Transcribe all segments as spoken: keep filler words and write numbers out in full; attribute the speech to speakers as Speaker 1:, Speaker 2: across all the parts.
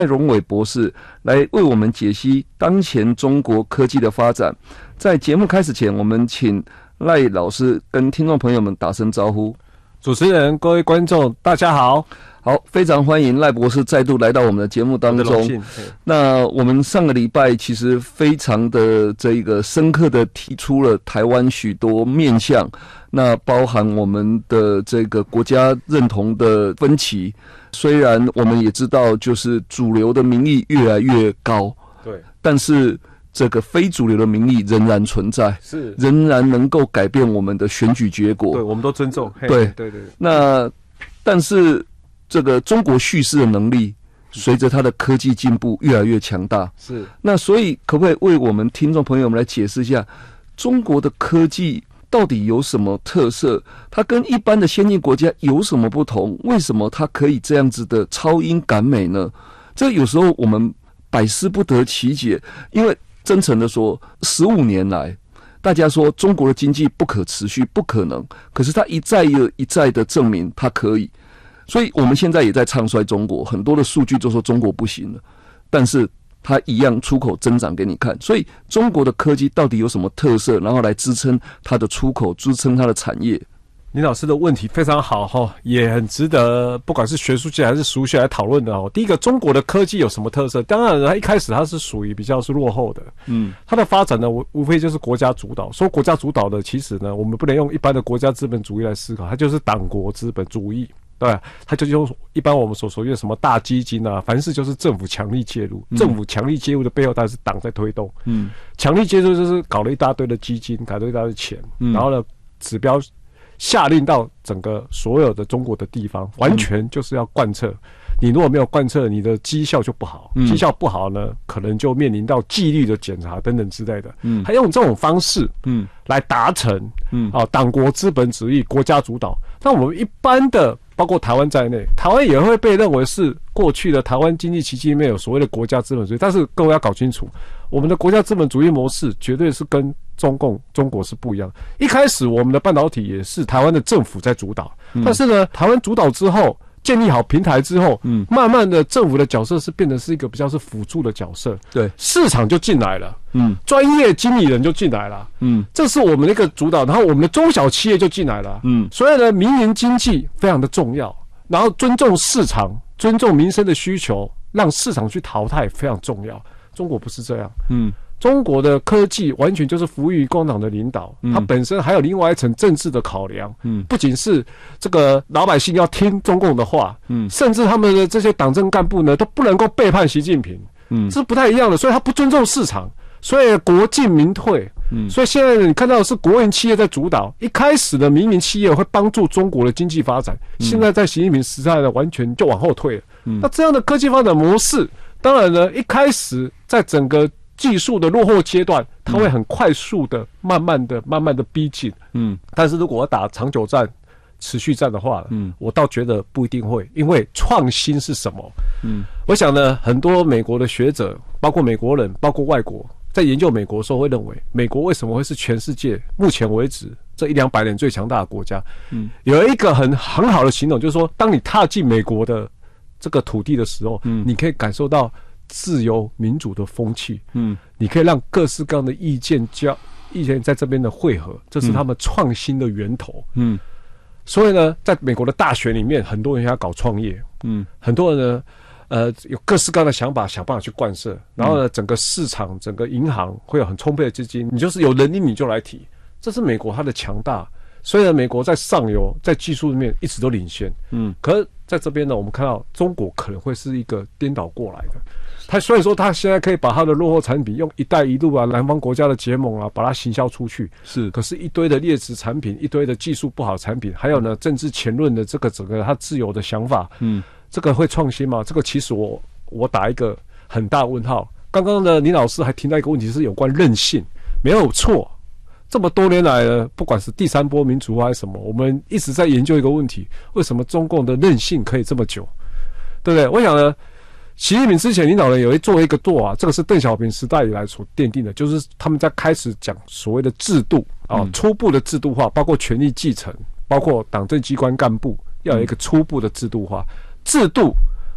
Speaker 1: 荣伟博士来为我们解析当前中国科技的发展。在节目开始前，我们请赖老师跟听众朋友们打声招呼。
Speaker 2: 主持人、各位观众，大家好。
Speaker 1: 好，非常欢迎赖博士再度来到我们的节目当中。那我们上个礼拜其实非常的这个深刻的提出了台湾许多面向，那包含我们的这个国家认同的分歧。虽然我们也知道，就是主流的民意越来越高，
Speaker 2: 对，但
Speaker 1: 是这个非主流的民意仍然存在，
Speaker 2: 是
Speaker 1: 仍然能够改变我们的选举结果。
Speaker 2: 对，我们都尊重。
Speaker 1: 对
Speaker 2: 对对。
Speaker 1: 那但是这个中国叙事的能力，随着它的科技进步越来越强大。
Speaker 2: 是。
Speaker 1: 那所以可不可以为我们听众朋友们来解释一下，中国的科技到底有什么特色？它跟一般的先进国家有什么不同？为什么它可以这样子的超英赶美呢？这有时候我们百思不得其解。因为真诚的说，十五年来，大家说中国的经济不可持续，不可能。可是它一再又一再的证明它可以。所以我们现在也在唱衰中国，很多的数据就说中国不行了，但是它一样出口增长给你看。所以中国的科技到底有什么特色，然后来支撑它的出口，支撑它的产业？
Speaker 2: 林老师的问题非常好哈，也很值得不管是学术界还是俗学来讨论的哦。第一个，中国的科技有什么特色？当然，它一开始它是属于比较是落后的，嗯，它的发展呢，无无非就是国家主导。说国家主导的，其实呢，我们不能用一般的国家资本主义来思考，它就是党国资本主义。对，它就用一般我们所说的什么大基金啊，凡事就是政府强力介入，嗯、政府强力介入的背后，当然是党在推动。嗯，强力介入就是搞了一大堆的基金，搞了一大堆钱，嗯、然后呢，指标下令到整个所有的中国的地方，完全就是要贯彻。你如果没有贯彻，你的绩效就不好，绩、嗯、效不好呢，可能就面临到纪律的检查等等之类的。嗯，他用这种方式，嗯，来达成，嗯，啊，党国资本主义、国家主导。那我们一般的，包括台湾在内，台湾也会被认为是过去的台湾经济奇迹里面有所谓的国家资本主义。但是各位要搞清楚，我们的国家资本主义模式绝对是跟中共、中国是不一样。一开始我们的半导体也是台湾的政府在主导，嗯、但是呢，台湾主导之后。建立好平台之后，嗯，慢慢的政府的角色是变得是一个比较是辅助的角色，对，市场就进来了，嗯，专业经理人就进来了，嗯，这是我们的一个主导，然后我们的中小企业就进来了，嗯，所以呢，民营经济非常的重要，然后尊重市场，尊重民生的需求，让市场去淘汰非常重要。中国不是这样，嗯。中国的科技完全就是服务于共产党的领导，嗯、它本身还有另外一层政治的考量，嗯，不仅是这个老百姓要听中共的话，嗯，甚至他们的这些党政干部呢都不能够背叛习近平，嗯，这是不太一样的，所以他不尊重市场，所以国进民退，嗯，所以现在你看到的是国营企业在主导，一开始的民营企业会帮助中国的经济发展，嗯、现在在习近平时代呢完全就往后退了，嗯，那这样的科技发展模式，当然呢一开始在整个技术的落后阶段，它会很快速的、慢慢的、慢慢的逼近。嗯，但是如果我打长久战、持续战的话，嗯，我倒觉得不一定会，因为创新是什么？嗯，我想呢，很多美国的学者，包括美国人，包括外国，在研究美国的时候会认为，美国为什么会是全世界目前为止这一两百年最强大的国家？嗯，有一个很很好的形容，就是说，当你踏进美国的这个土地的时候，嗯，你可以感受到自由民主的风气，嗯，你可以让各式各样的意见交意见在这边的汇合，这是他们创新的源头，嗯，所以呢，在美国的大学里面，很多人要搞创业，嗯，很多人呢，呃，有各式各样的想法，想办法去贯彻，然后呢，整个市场、整个银行会有很充沛的资金，你就是有能力你就来提，这是美国它的强大。虽然美国在上游在技术面一直都领先，嗯，可是在这边呢，我们看到中国可能会是一个颠倒过来的。他所以说，他现在可以把他的落后产品用“一带一路”啊、南方国家的结盟啊，把它行销出去。是，可是，一堆的劣质产品，一堆的技术不好的产品，还有呢，政治前论的这个整个他自由的想法，嗯，这个会创新吗？这个其实我我打一个很大问号。刚刚呢，林老师还提到一个问题是有关韧性，没有错。这么多年来呢，不管是第三波民主化还是什么，我们一直在研究一个问题：为什么中共的韧性可以这么久？对不对？我想呢。习近平之前领导人有一做一个做啊，这个是邓小平时代以来所奠定的，就是他们在开始讲所谓的制度啊，嗯、初步的制度化，包括权力继承，包括党政机关干部要有一个初步的制度化。制度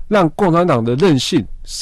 Speaker 2: 让共产党的韧性